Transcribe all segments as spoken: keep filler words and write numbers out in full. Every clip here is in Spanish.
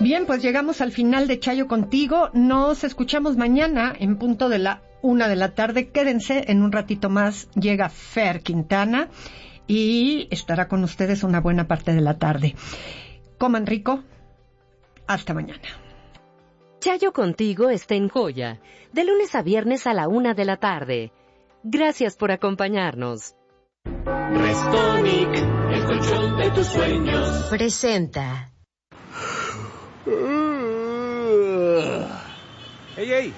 Bien, pues llegamos al final de Chayo Contigo. Nos escuchamos mañana en punto de la una de la tarde. Quédense, en un ratito más llega Fer Quintana y estará con ustedes una buena parte de la tarde. Coman rico. Hasta mañana. Chayo Contigo está en Joya, de lunes a viernes a la una de la tarde. Gracias por acompañarnos. Restonic, el colchón de tus sueños. Presenta. ¡Ey, ey!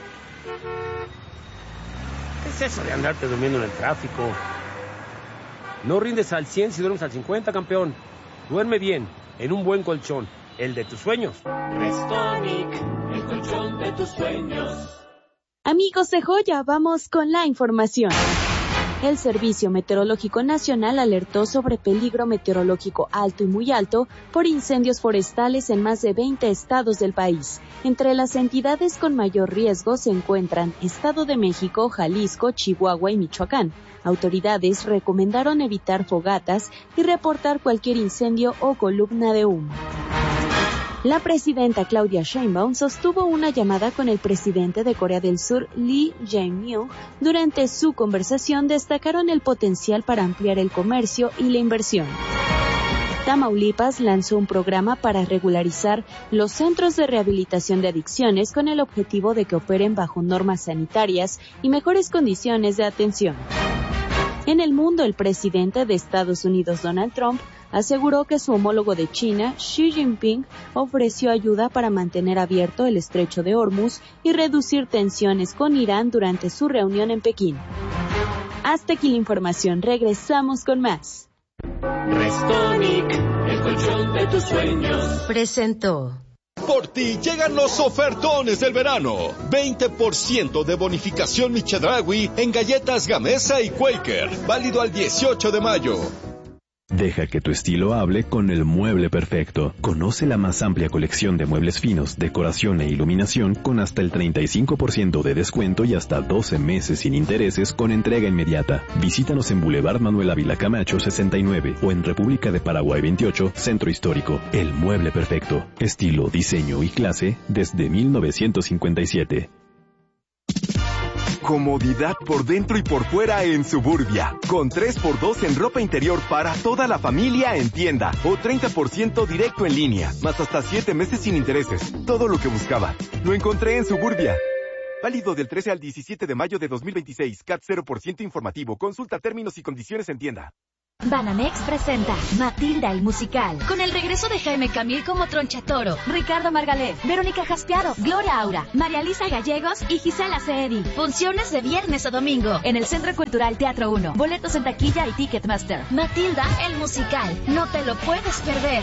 ¿Qué es eso de andarte durmiendo en el tráfico? No rindes al cien si duermes al cincuenta, campeón. Duerme bien, en un buen colchón, el de tus sueños. Restonic, el colchón de tus sueños. Amigos de Joya, vamos con la información. El Servicio Meteorológico Nacional alertó sobre peligro meteorológico alto y muy alto por incendios forestales en más de veinte estados del país. Entre las entidades con mayor riesgo se encuentran Estado de México, Jalisco, Chihuahua y Michoacán. Autoridades recomendaron evitar fogatas y reportar cualquier incendio o columna de humo. La presidenta Claudia Sheinbaum sostuvo una llamada con el presidente de Corea del Sur, Lee Jae-myung. Durante su conversación destacaron el potencial para ampliar el comercio y la inversión. Tamaulipas lanzó un programa para regularizar los centros de rehabilitación de adicciones con el objetivo de que operen bajo normas sanitarias y mejores condiciones de atención. En el mundo, el presidente de Estados Unidos, Donald Trump, aseguró que su homólogo de China, Xi Jinping, ofreció ayuda para mantener abierto el estrecho de Hormuz y reducir tensiones con Irán durante su reunión en Pekín. Hasta aquí la información, regresamos con más. Restonic, el colchón de tus sueños. Presentó. Por ti llegan los ofertones del verano. veinte por ciento de bonificación Michedraui en galletas Gamesa y Quaker. Válido al dieciocho de mayo. Deja que tu estilo hable con el mueble perfecto. Conoce la más amplia colección de muebles finos, decoración e iluminación con hasta el treinta y cinco por ciento de descuento y hasta doce meses sin intereses con entrega inmediata. Visítanos en Boulevard Manuel Ávila Camacho sesenta y nueve o en República de Paraguay veintiocho, Centro Histórico. El mueble perfecto. Estilo, diseño y clase desde mil novecientos cincuenta y siete. Comodidad por dentro y por fuera en Suburbia. Con tres por dos en ropa interior para toda la familia en tienda. O treinta por ciento directo en línea. Más hasta siete meses sin intereses. Todo lo que buscaba. Lo encontré en Suburbia. Válido del trece al diecisiete de mayo de dos mil veintiséis. C A T cero por ciento informativo. Consulta términos y condiciones en tienda. Banamex presenta Matilda el musical, con el regreso de Jaime Camil como Tronchatoro, Ricardo Margalef, Verónica Jaspiaro, Gloria Aura, María Lisa Gallegos y Gisela Ceedi. Funciones de viernes a domingo en el Centro Cultural Teatro uno. Boletos en taquilla y Ticketmaster. Matilda el musical, no te lo puedes perder.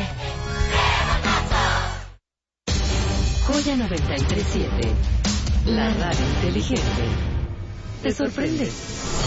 Joya noventa y tres punto siete, la radio inteligente. ¿Te sorprende?